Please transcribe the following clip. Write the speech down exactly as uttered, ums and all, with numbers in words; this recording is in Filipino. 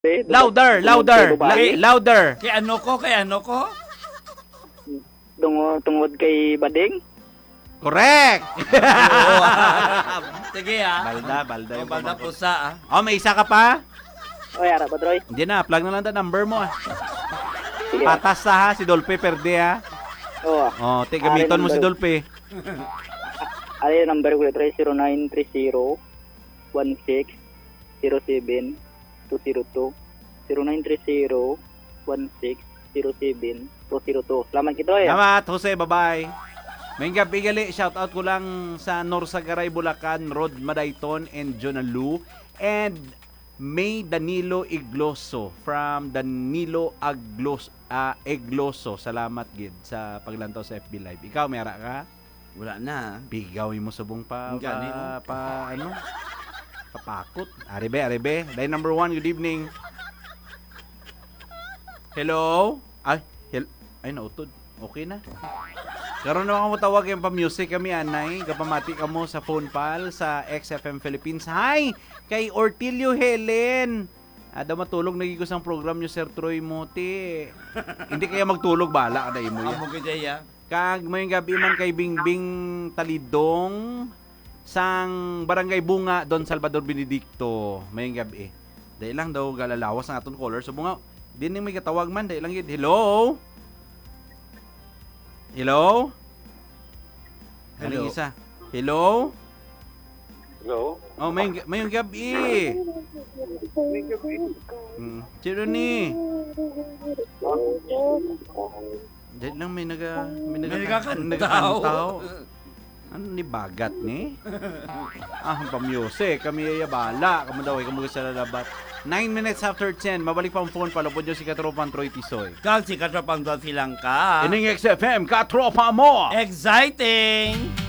Eh, Louder, louder, la- louder. Kay ano ko, kay ano ko? Tungod, tungod kay Bading. Correct. Oo. Sige ah. Balda, balda. O, yung balda pamangkin. pusa ah. Oh, may isa ka pa? O, yara ba, Troy? Hindi na, plug na lang ang number mo ah. Sige. Patas na ha, si Dolpe perde ha. Oo. Oh, te, gamiton mo si Dolpe. Ano yung number ko, Troy? zero nine three zero one six zero seven two zero two zero nine three zero one six zero seven two zero two. Salamat kito eh. Salamat, Jose, bye-bye. May gabi gali, shout out ko lang sa Norsagaray, Bulacan, Rod Madayton, and Jonalu, and May Danilo Igloso from Danilo Aglos, uh, Egloso. Salamat, Gid, sa paglantaw sa F B Live. Ikaw, mayara ka? Wala na. Bigawin mo subong pa, Ang gani, pa, pa, ano? Papakot. Aribe, aribe. Line number one, good evening. Hello? Ay, hel ay, nautod. Okay na. Karon na ako tawag yung pa-music kami, anay. Kapamati ka mo sa phone pal sa X F M Philippines. Hi! Kay Ortilio Helen. Ada matulog naging ko sang program nyo, Sir Troy Mote. Hindi kaya magtulog, bala ka na imo yan. Amo gid ya. Kag may gabi man kay Bingbing Talidong sang Barangay Bunga, Don Salvador Benedicto. May gabi. Dahil lang daw galalawas ang aton caller. So bunga, di na may katawag man. Dahil lang yun. Hello? Hello? Hello? Isa. Hello? Hello? Oh, may, may gabi. Hmm. Sino ni? Dahil lang may naga may naga May nagakantaw. nagakantaw. Ano ni bagat ni? Ah, ang pamyose, kami yayabala, kamo daw ay kamo sa lalabat. nine minutes after ten, mabalik pa ang phone pala po si Katropan Troy Tisoy. Kag si katropang dot silang ka. Ining X F M, Katropa mo! Exciting!